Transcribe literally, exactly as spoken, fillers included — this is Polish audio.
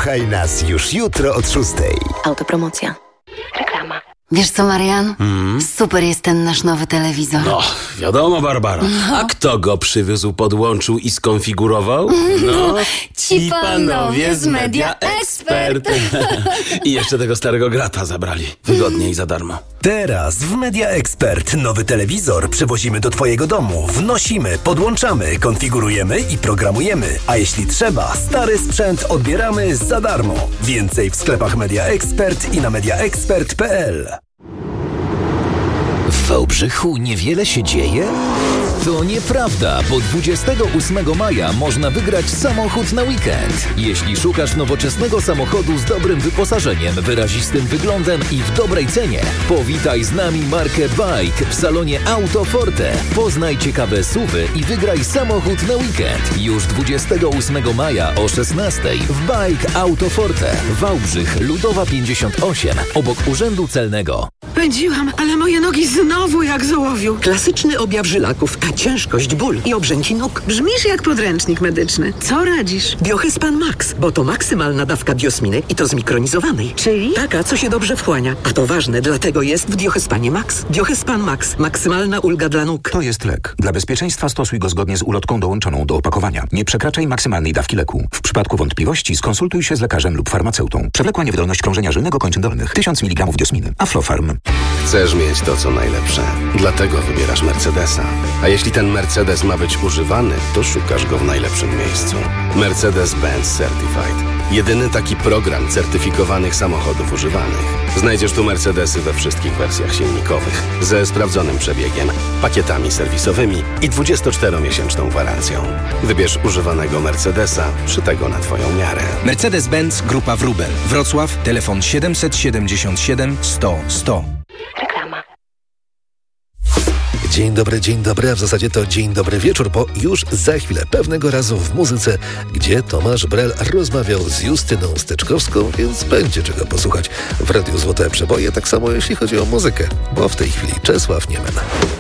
Słuchaj nas już jutro od szóstej. Autopromocja. Reklama. Wiesz co, Marian? Mm. Super jest ten nasz nowy telewizor. No, wiadomo, Barbara. No. A kto go przywiózł, podłączył i skonfigurował? No, ci panowie z Media Expert. I jeszcze tego starego grata zabrali. Wygodnie i za darmo. Teraz w Media Expert nowy telewizor przywozimy do twojego domu. Wnosimy, podłączamy, konfigurujemy i programujemy. A jeśli trzeba, stary sprzęt odbieramy za darmo. Więcej w sklepach Media Expert i na media expert kropka p l. W Wałbrzychu niewiele się dzieje? To nieprawda, bo dwudziestego ósmego maja można wygrać samochód na weekend. Jeśli szukasz nowoczesnego samochodu z dobrym wyposażeniem, wyrazistym wyglądem i w dobrej cenie, powitaj z nami markę Bike w salonie Auto Forte. Poznaj ciekawe suwy i wygraj samochód na weekend. Już dwudziestego ósmego maja o szesnastej w Bike Auto Forte. Wałbrzych, Ludowa pięćdziesiąt osiem, obok Urzędu Celnego. Pędziłam, ale moje nogi znowu jak z ołowiu. Klasyczny objaw żylaków, a ciężkość, ból i obrzęki nóg. Brzmisz jak podręcznik medyczny. Co radzisz? Biohyspan Max, bo to maksymalna dawka diosminy i to zmikronizowanej. Czyli? Taka, co się dobrze wchłania. A to ważne, dlatego jest w Biohyspanie Max. Biohyspan Max. Maksymalna ulga dla nóg. To jest lek. Dla bezpieczeństwa stosuj go zgodnie z ulotką dołączoną do opakowania. Nie przekraczaj maksymalnej dawki leku. W przypadku wątpliwości skonsultuj się z lekarzem lub farmaceutą. Przewlekła niewydolność krążenia żylnego kończyn dolnych. tysiąc miligramów diosminy. Aflofarm. Chcesz mieć to, co najlepsze. Dlatego wybierasz Mercedesa. A jeśli ten Mercedes ma być używany, to szukasz go w najlepszym miejscu. Mercedes-Benz Certified. Jedyny taki program certyfikowanych samochodów używanych. Znajdziesz tu Mercedesy we wszystkich wersjach silnikowych, ze sprawdzonym przebiegiem, pakietami serwisowymi i dwudziestoczteromiesięczną gwarancją. Wybierz używanego Mercedesa, szytego na twoją miarę. Mercedes-Benz Grupa Wrubel. Wrocław, telefon siedemset siedemdziesiąt siedem sto sto. Reklama. Dzień dobry, dzień dobry, a w zasadzie to dzień dobry wieczór, bo już za chwilę pewnego razu w muzyce, gdzie Tomasz Brel rozmawiał z Justyną Steczkowską, więc będzie czego posłuchać w Radiu Złote Przeboje, tak samo jeśli chodzi o muzykę, bo w tej chwili Czesław Niemen.